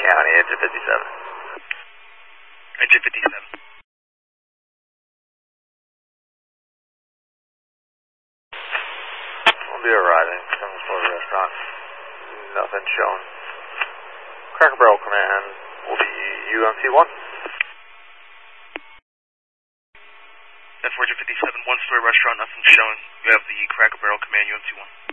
County, engine 57. Engine 57. We'll be arriving from the Florida restaurant. Nothing shown. Cracker Barrel Command will be UMC-1. That's Engine 57, one-story restaurant, nothing showing. You have the Cracker Barrel Command UMC-1.